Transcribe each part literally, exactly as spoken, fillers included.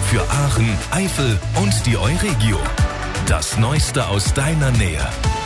für Aachen, Eifel und die Euregio. Das Neueste aus deiner Nähe.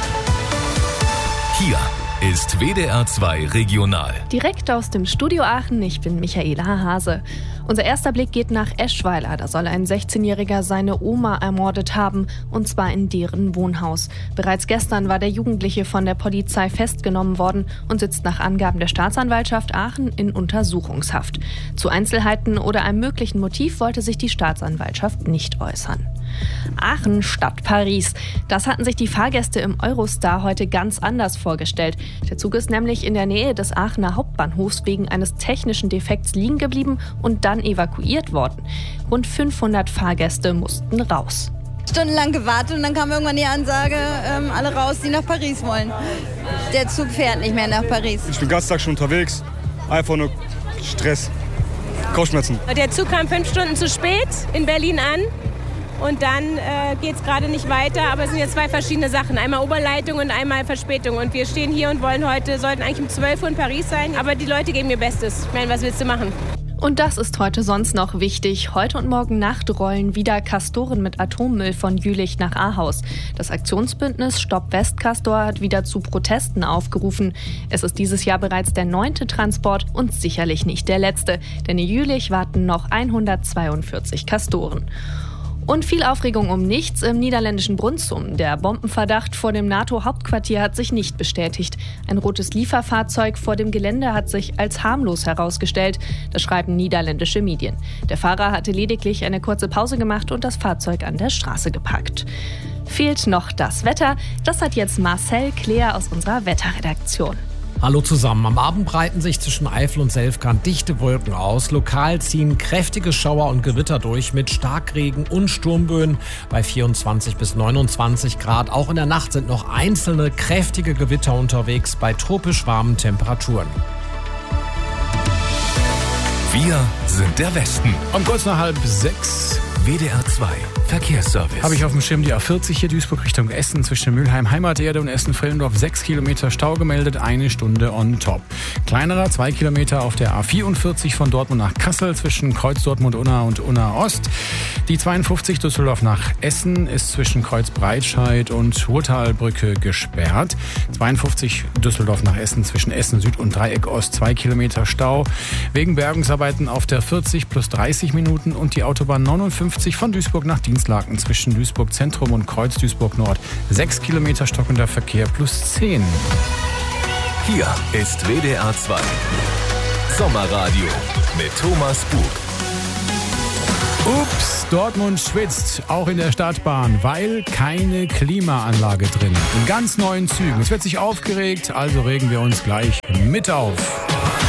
Hier ist W D R zwei Regional. Direkt aus dem Studio Aachen, ich bin Michaela Hase. Unser erster Blick geht nach Eschweiler. Da soll ein sechzehnjähriger seine Oma ermordet haben, und zwar in deren Wohnhaus. Bereits gestern war der Jugendliche von der Polizei festgenommen worden und sitzt nach Angaben der Staatsanwaltschaft Aachen in Untersuchungshaft. Zu Einzelheiten oder einem möglichen Motiv wollte sich die Staatsanwaltschaft nicht äußern. Aachen statt Paris. Das hatten sich die Fahrgäste im Eurostar heute ganz anders vorgestellt. Der Zug ist nämlich in der Nähe des Aachener Hauptbahnhofs wegen eines technischen Defekts liegen geblieben und dann evakuiert worden. Rund fünfhundert Fahrgäste mussten raus. Stundenlang gewartet und dann kam irgendwann die Ansage, ähm, alle raus, die nach Paris wollen. Der Zug fährt nicht mehr nach Paris. Ich bin den ganzen Tag schon unterwegs. Einfach nur Stress, Kopfschmerzen. Der Zug kam fünf Stunden zu spät in Berlin an. Und dann äh, geht es gerade nicht weiter, aber es sind jetzt zwei verschiedene Sachen. Einmal Oberleitung und einmal Verspätung. Und wir stehen hier und wollen heute, sollten eigentlich um zwölf Uhr in Paris sein. Aber die Leute geben ihr Bestes. Ich meine, was willst du machen? Und das ist heute sonst noch wichtig. Heute und morgen Nacht rollen wieder Castoren mit Atommüll von Jülich nach Ahaus. Das Aktionsbündnis Stopp Westcastor hat wieder zu Protesten aufgerufen. Es ist dieses Jahr bereits der neunte Transport und sicherlich nicht der letzte. Denn in Jülich warten noch hundertzweiundvierzig Castoren. Und viel Aufregung um nichts im niederländischen Brunsum. Der Bombenverdacht vor dem NATO-Hauptquartier hat sich nicht bestätigt. Ein rotes Lieferfahrzeug vor dem Gelände hat sich als harmlos herausgestellt. Das schreiben niederländische Medien. Der Fahrer hatte lediglich eine kurze Pause gemacht und das Fahrzeug an der Straße geparkt. Fehlt noch das Wetter. Das hat jetzt Marcel Kleer aus unserer Wetterredaktion. Hallo zusammen. Am Abend breiten sich zwischen Eifel und Selfkant dichte Wolken aus. Lokal ziehen kräftige Schauer und Gewitter durch mit Starkregen und Sturmböen bei vierundzwanzig bis neunundzwanzig Grad. Auch in der Nacht sind noch einzelne kräftige Gewitter unterwegs bei tropisch warmen Temperaturen. Wir sind der Westen. Um kurz nach halb sechs. W D R zwei Verkehrsservice. Habe ich auf dem Schirm die A vierzig hier Duisburg Richtung Essen zwischen Mülheim Heimaterde und Essen-Frillendorf sechs Kilometer Stau gemeldet, eine Stunde on top. Kleinerer zwei Kilometer auf der A vierundvierzig von Dortmund nach Kassel zwischen Kreuz Dortmund-Unna und Unna Ost. Die zweiundfünfzig Düsseldorf nach Essen ist zwischen Kreuz Breitscheid und Ruhrtalbrücke gesperrt. zweiundfünfzig Düsseldorf nach Essen zwischen Essen Süd und Dreieck Ost zwei Kilometer Stau. Wegen Bergungsarbeiten auf der vierzig plus dreißig Minuten und die Autobahn neunundfünfzig von Duisburg nach Dienstlaken zwischen Duisburg Zentrum und Kreuz Duisburg Nord. sechs Kilometer stockender Verkehr plus zehn. Hier ist W D R zwei Sommerradio mit Thomas Bug. Ups, Dortmund schwitzt, auch in der Stadtbahn, weil keine Klimaanlage drin. In ganz neuen Zügen. Es wird sich aufgeregt, also regen wir uns gleich mit auf.